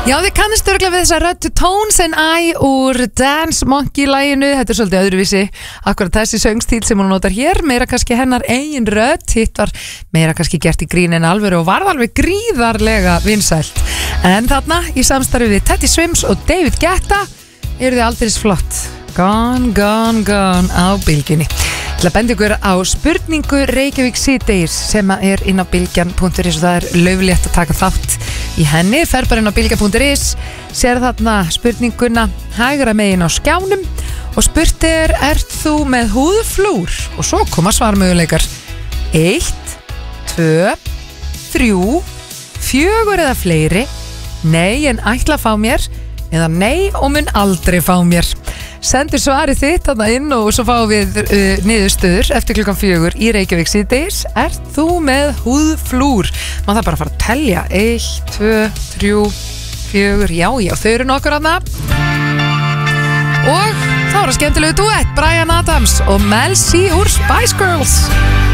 Já, þið kannist örgulega við þessa rödd Tones and I úr Dance Monkey laginu. Þetta svolítið öðruvísi. Akkurat þessi söngstíl sem hún notar hér, meira kannski hennar eigin rödd. Hitt var meira kannski gert í grín en alvöru og varð alveg gríðarlega vinsælt. En þarna í samstarfi við Teddy Swims og David Guetta eru þið aldrei flott. Gone, gone, gone á bylgjunni. Til að benda ykkur á spurningu Reykjavík síðdegis sem er inn á bylgjan.is og það er lauflétt að taka þátt í henni. Fer bara inn á bylgjan.is, sér þarna spurninguna hægra megin á skjánum og spurt ert þú með húðflúr? Og svo koma svarmöguleikar 1, 2, 3, 4 eða fleiri, nei en ætla að fá mér eða nei og mun aldrei fá mér. Sendur svarið þitt þarna inn og svo fáum við niðurstöður eftir klukkan 4 í Reykjavík síðdegis. Ert þú með húðflúr? Man þarf bara að fara að telja 1, 2, 3, 4, já, þau eru nokkur þarna. Og þá er það skemmtilegu duett Bryan Adams og Mel C úr Spice Girls.